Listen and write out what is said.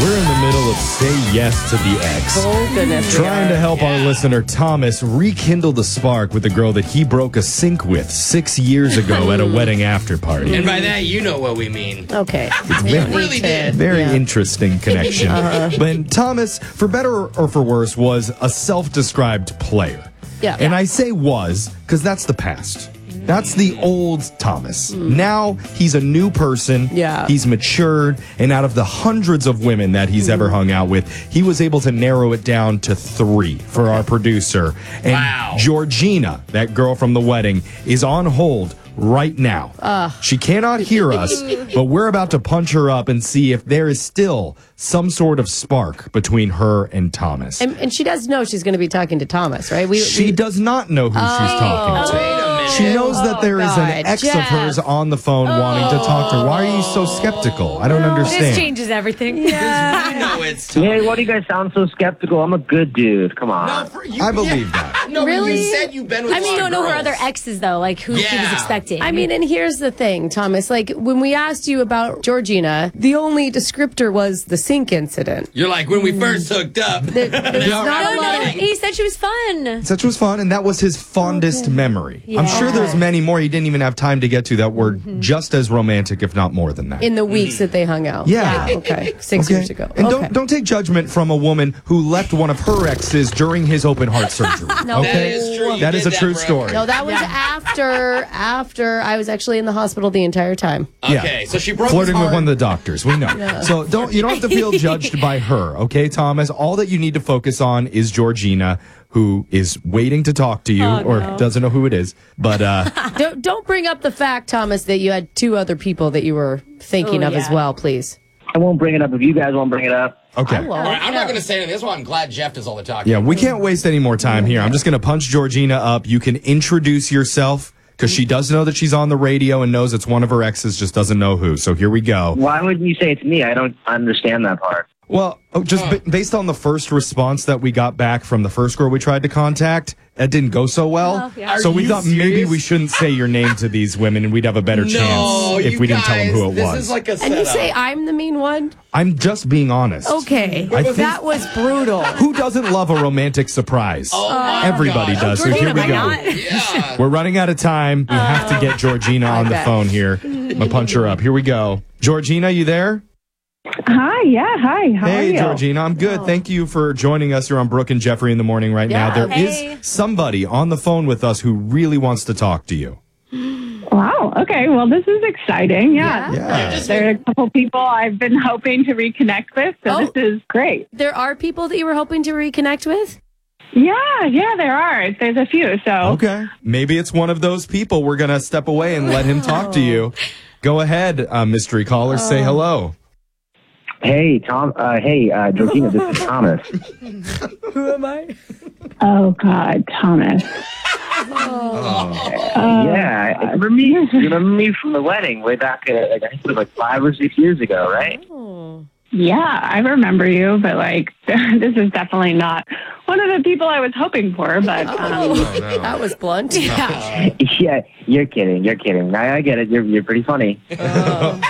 We're in the middle of Say Yes to the Ex. Oh, goodness. Trying to help our listener, Thomas, rekindle the spark with the girl that he broke a sink with 6 years ago at a wedding after party. And by that, you know what we mean. Okay. It really did. Very interesting connection. But Thomas, for better or for worse, was a self-described player. Yeah. And I say was because that's the past. That's the old Thomas. Now he's a new person. Yeah. He's matured. And out of the hundreds of women that he's ever hung out with, he was able to narrow it down to 3 for our producer. And Wow. Georgina, that girl from the wedding, is on hold right now. She cannot hear us, but we're about to punch her up and see if there is still some sort of spark between her and Thomas. And she does know she's going to be talking to Thomas, right? She does not know who she's talking to. Wait a minute. She knows that there is God, an ex Jeff. of hers on the phone wanting to talk to her. Why are you so skeptical? I don't This understand. changes everything. You know it's Hey, why do you guys sound so skeptical? I'm a good dude. Come on. No, for you, I believe that. No, Really? you said you've been with I mean, you don't know her girls. other exes, though, like who she was Yeah. expecting. I mean, and here's the thing, Thomas. Like, when we asked you about Georgina, the only descriptor was the sink incident. You're like, when we first hooked up. There's not a no, lot of... he said she was fun. Such was fun, and that was his fondest memory. I'm sure there's many more he didn't even have time to get to that were just as romantic, if not more than that. In the weeks that they hung out. Yeah. Okay. 6 years ago. And Okay. don't take judgment from a woman who left one of her exes during his open heart surgery. No. That is true. You That is did a true bro. story. No, that was after I was actually in the hospital the entire time. Okay, so she broke Flirting his with heart. one of the doctors. We know. So you don't have to feel judged by her, okay, Thomas? All that you need to focus on is Georgina, who is waiting to talk to you or doesn't know who it is. But Don't bring up the fact, Thomas, that you had 2 other people that you were thinking of as well, please. I won't bring it up if you guys won't bring it up. okay. All right, I'm not going to say anything. That's why I'm glad Jeff does all the talking. Yeah, we can't waste any more time here. I'm just going to punch Georgina up. You can introduce yourself because she does know that she's on the radio and knows it's one of her exes, just doesn't know who. So here we go. Why wouldn't you say it's me? I don't understand that part. Well, based on the first response that we got back from the first girl we tried to contact, that didn't go so well. yeah. So Are we you thought maybe serious? we shouldn't say your name to these women and we'd have a better No, chance if you we didn't tell them who it guys, was. This is like a And setup. you say I'm the mean one? I'm just being honest. Okay. I think- That was brutal. Who doesn't love a romantic surprise? my Everybody God. does. So Georgina, here we why go. not? Yeah. We're running out of time. We have to get Georgina on the bet. phone here. I'm gonna punch her up. Here we go. Georgina, you there? Hi, yeah, hi. How are Hey, you? Georgina. I'm good. Thank you for joining us. You're on Brooke and Jeffrey in the morning right now. There is Hey. somebody on the phone with us who really wants to talk to you. Wow. Okay. Well, this is exciting. Yeah. Yeah. There are a couple people I've been hoping to reconnect with, so Oh. this is great. There are people that you were hoping to reconnect with? Yeah, there are. There's a few. So Okay. Maybe it's one of those people. We're going to step away and let him talk to you. Go ahead, mystery caller. Say hello. Hey, Georgina, this is Thomas. Who am I? Oh God, Thomas. Yeah, remember me? You remember me from the wedding way back, I think it was like 5 or 6 years ago, right? Yeah, I remember you, but like this is definitely not one of the people I was hoping for. But That was blunt. Yeah, you're kidding. I get it. You're pretty funny.